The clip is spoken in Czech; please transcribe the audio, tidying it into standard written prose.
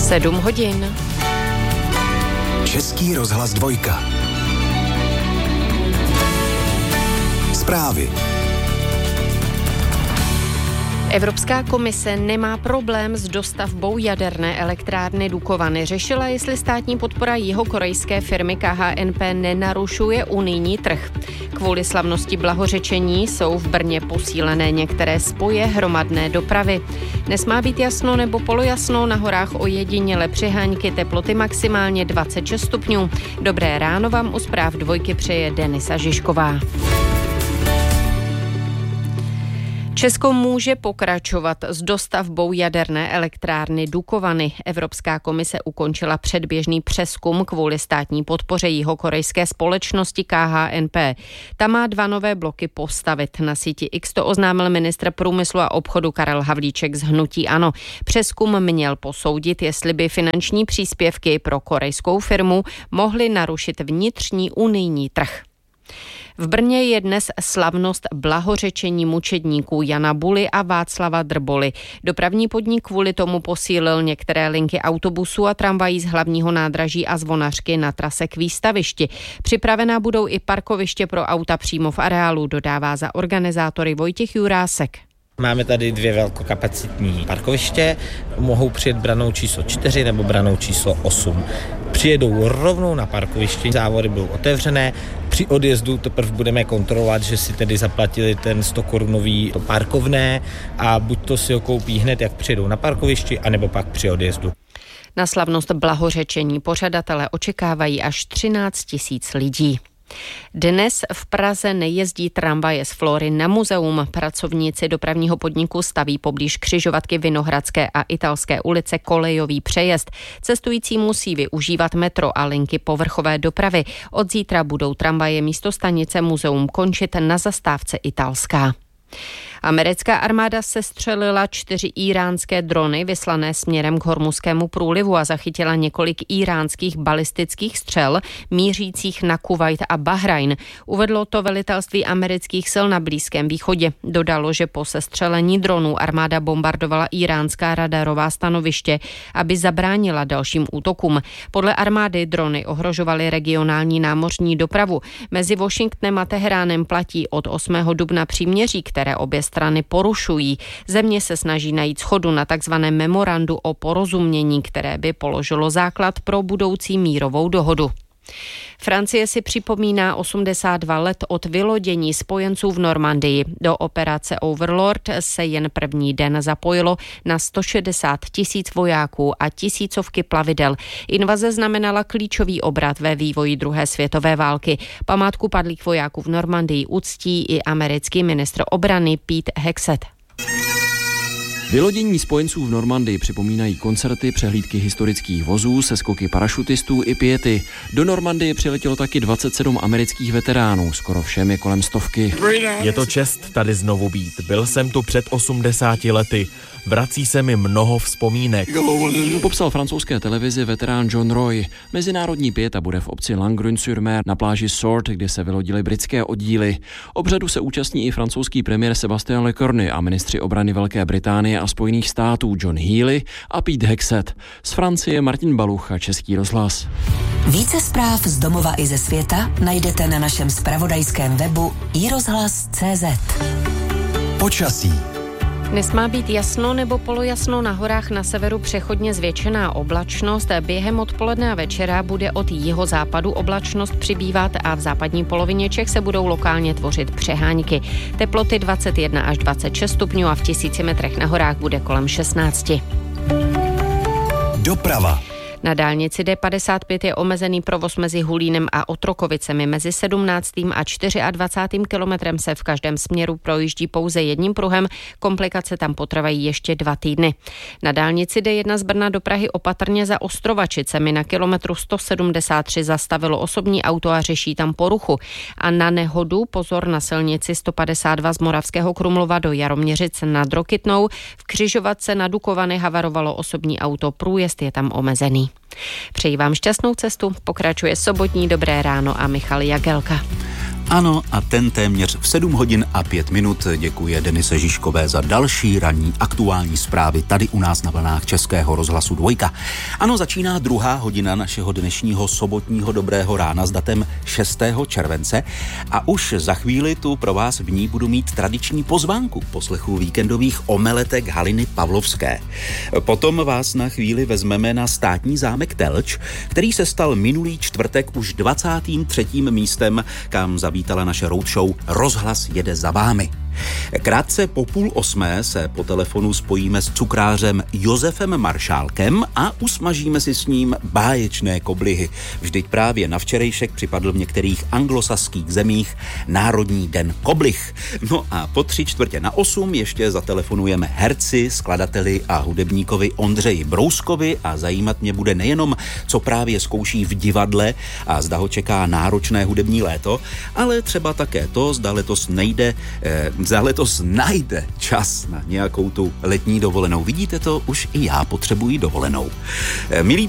7 hodin. Český rozhlas 2. Zprávy. Evropská komise nemá problém s dostavbou jaderné elektrárny Dukovany. Řešila, jestli státní podpora jihokorejské firmy KHNP nenarušuje unijní trh. Kvůli slavnosti blahořečení jsou v Brně posílené některé spoje hromadné dopravy. Dnes má být jasno nebo polojasno, na horách ojediněle přiháňky, teploty maximálně 26 stupňů. Dobré ráno vám u zpráv 2 přeje Denisa Žižková. Česko může pokračovat s dostavbou jaderné elektrárny Dukovany. Evropská komise ukončila předběžný přezkum kvůli státní podpoře jihokorejské společnosti KHNP. Ta má 2 nové bloky postavit. Na síti X to oznámil ministr průmyslu a obchodu Karel Havlíček z hnutí ANO. Přezkum měl posoudit, jestli by finanční příspěvky pro korejskou firmu mohly narušit vnitřní unijní trh. V Brně je dnes slavnost blahořečení mučedníků Jana Buly a Václava Drboly. Dopravní podnik kvůli tomu posílil některé linky autobusů a tramvají z hlavního nádraží a Zvonařky na trase k výstavišti. Připravená budou i parkoviště pro auta přímo v areálu, dodává za organizátory Vojtěch Jurásek. Máme tady 2 velkokapacitní parkoviště, mohou přijet branou číslo 4 nebo branou číslo 8. Přijedou rovnou na parkoviště, závody budou otevřené, při odjezdu teprve budeme kontrolovat, že si tedy zaplatili ten 100 korunový parkovné a buď to si ho koupí hned, jak přijedou na parkovišti, anebo pak při odjezdu. Na slavnost blahořečení pořadatelé očekávají až 13 000 lidí. Dnes v Praze nejezdí tramvaje z Flory na muzeum. Pracovníci dopravního podniku staví poblíž křižovatky Vinohradské a Italské ulice kolejový přejezd. Cestující musí využívat metro a linky povrchové dopravy. Od zítra budou tramvaje místo stanice muzeum končit na zastávce Italská. Americká armáda sestřelila 4 íránské drony vyslané směrem k Hormuzskému průlivu a zachytila několik íránských balistických střel mířících na Kuvajt a Bahrajn. Uvedlo to velitelství amerických sil na Blízkém východě. Dodalo, že po sestřelení dronů armáda bombardovala iránská radarová stanoviště, aby zabránila dalším útokům. Podle armády drony ohrožovaly regionální námořní dopravu. Mezi Washingtonem a Teheránem platí od 8. dubna příměří, které obě strany porušují. Země se snaží najít shodu na takzvaném memorandu o porozumění, které by položilo základ pro budoucí mírovou dohodu. Francie si připomíná 82 let od vylodění spojenců v Normandii. Do operace Overlord se jen první den zapojilo na 160 000 vojáků a tisícovky plavidel. Invaze znamenala klíčový obrat ve vývoji druhé světové války. Památku padlých vojáků v Normandii uctí i americký ministr obrany Pete Hegseth. Vylodění spojenců v Normandii připomínají koncerty, přehlídky historických vozů, seskoky parašutistů i piety. Do Normandie přiletělo taky 27 amerických veteránů, skoro všem je kolem 100. Je to čest tady znovu být. Byl jsem tu před 80 lety. Vrací se mi mnoho vzpomínek. Popsal francouzské televizi veterán John Roy. Mezinárodní pieta bude v obci Langrune-sur-Mer na pláži Sword, kde se vylodily britské oddíly. Obřadu se účastní i francouzský premiér Sébastien Lecornu a ministři obrany Velké Británie a Spojených států John Healey a Pete Hegseth. Z Francie Martin Baluch a Český rozhlas. Více zpráv z domova i ze světa najdete na našem zpravodajském webu iRozhlas.cz. Počasí. Dnes má být jasno nebo polojasno, na horách na severu přechodně zvětšená oblačnost. Během odpoledne a večera bude od jihozápadu oblačnost přibývat a v západní polovině Čech se budou lokálně tvořit přehánky. Teploty 21 až 26 stupňů a v 1000 metrech na horách bude kolem 16. Doprava. Na dálnici D55 je omezený provoz mezi Hulínem a Otrokovicemi. Mezi 17. a 24. kilometrem se v každém směru projíždí pouze jedním pruhem. Komplikace tam potrvají ještě 2 týdny. Na dálnici D1 z Brna do Prahy opatrně za Ostrovačicemi na kilometru 173 zastavilo osobní auto a řeší tam poruchu. A na nehodu pozor na silnici 152 z Moravského Krumlova do Jaroměřic nad Rokytnou. V křižovatce na Dukovany havarovalo osobní auto, průjezd je tam omezený. Přeji vám šťastnou cestu, pokračuje sobotní Dobré ráno a Michal Jagelka. Ano, a ten téměř v 7 hodin a 5 minut. Děkuje Denise Žižkové za další ranní aktuální zprávy tady u nás na vlnách Českého rozhlasu Dvojka. Ano, začíná druhá hodina našeho dnešního sobotního dobrého rána s datem 6. července a už za chvíli tu pro vás v ní budu mít tradiční pozvánku k poslechu víkendových omeletek Haliny Pavlovské. Potom vás na chvíli vezmeme na státní zámek Telč, který se stal minulý čtvrtek už 23. místem, kam zavítala naše roadshow Rozhlas jede za vámi. Krátce po 7:30 se po telefonu spojíme s cukrářem Josefem Maršálkem a usmažíme si s ním báječné koblihy. Vždyť právě na včerejšek připadl v některých anglosaských zemích Národní den koblih. No a po 7:45 ještě zatelefonujeme herci, skladateli a hudebníkovi Ondřeji Brouskovi a zajímat mě bude nejenom, co právě zkouší v divadle a zda ho čeká náročné hudební léto, ale třeba také to, zda letos najde čas na nějakou tu letní dovolenou. Vidíte to, už i já potřebuji dovolenou. Milí